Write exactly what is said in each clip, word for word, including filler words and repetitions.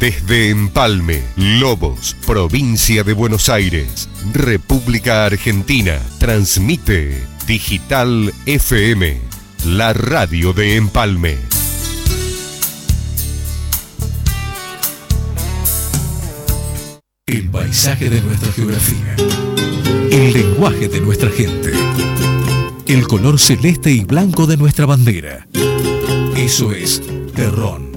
Desde Empalme, Lobos, provincia de Buenos Aires, República Argentina, transmite Digital F M, la radio de Empalme. El paisaje de nuestra geografía, el lenguaje de nuestra gente, el color celeste y blanco de nuestra bandera. Eso es Terrón.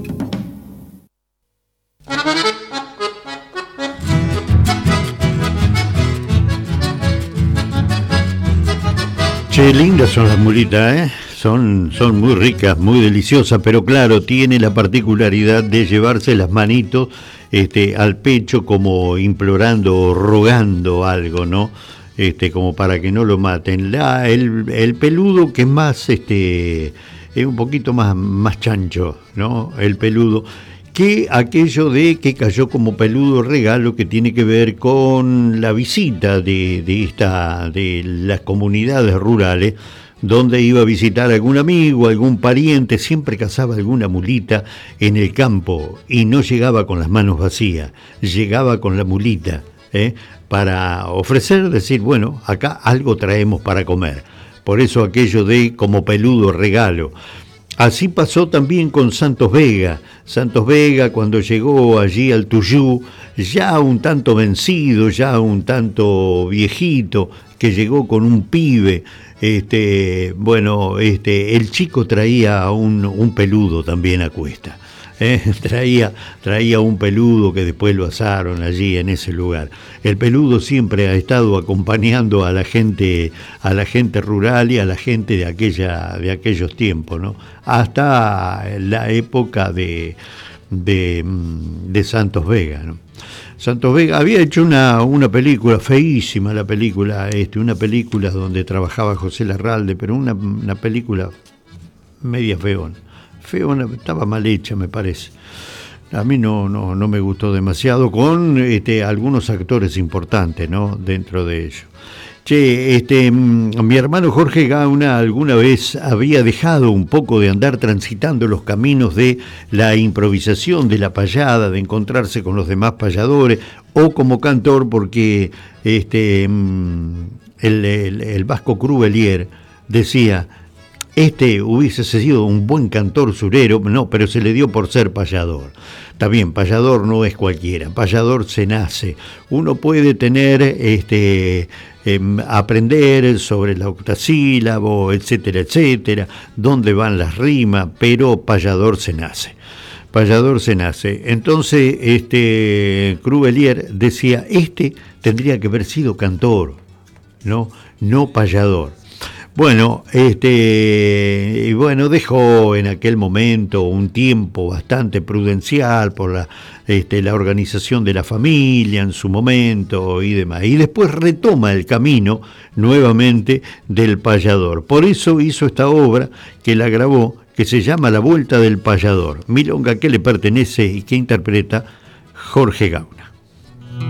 Che, lindas son las mulitas, ¿eh? Son, son muy ricas, muy deliciosas, pero claro, tiene la particularidad de llevarse las manitos este, al pecho como implorando o rogando algo, ¿no? Este, como para que no lo maten. La, el, el peludo que es más, este, es un poquito más, más chancho, ¿no? El peludo, que aquello de que cayó como peludo regalo, que tiene que ver con la visita de, de, esta, de las comunidades rurales, donde iba a visitar algún amigo, algún pariente, siempre cazaba alguna mulita en el campo y no llegaba con las manos vacías, llegaba con la mulita, ¿eh? para ofrecer, decir, bueno, acá algo traemos para comer. Por eso aquello de como peludo regalo. Así pasó también con Santos Vega. Santos Vega, cuando llegó allí al Tuyú, ya un tanto vencido, ya un tanto viejito, que llegó con un pibe, este, bueno, este, el chico traía un, un peludo también a cuesta. Eh, traía, traía un peludo que después lo asaron allí en ese lugar. El peludo siempre ha estado acompañando a la gente, a la gente rural y a la gente de aquella, de aquellos tiempos, ¿no? Hasta la época de, de, de Santos Vega, ¿no? Santos Vega había hecho una, una película feísima, la película, este, una película donde trabajaba José Larralde, pero una, una película media feona. Feo, estaba mal hecha, me parece. A mí no, no, no me gustó demasiado, con este, algunos actores importantes, ¿no? Dentro de ello. Che, este, mi hermano Jorge Gauna alguna vez había dejado un poco de andar transitando los caminos de la improvisación, de la payada, de encontrarse con los demás payadores, o como cantor, porque este, el, el, el Vasco Crubelier decía: este hubiese sido un buen cantor surero, no, pero se le dio por ser payador. Está bien, payador no es cualquiera, payador se nace. Uno puede tener, este, eh, aprender sobre el octasílabo, etcétera, etcétera, dónde van las rimas, pero payador se nace. Payador se nace. Entonces, este, Crubelier decía, este tendría que haber sido cantor, no, no payador. Bueno, este, y bueno, dejó en aquel momento un tiempo bastante prudencial por la, este, la organización de la familia en su momento y demás. Y después retoma el camino nuevamente del payador. Por eso hizo esta obra que la grabó, que se llama La Vuelta del Payador. Milonga que le pertenece y que interpreta Jorge Gauna.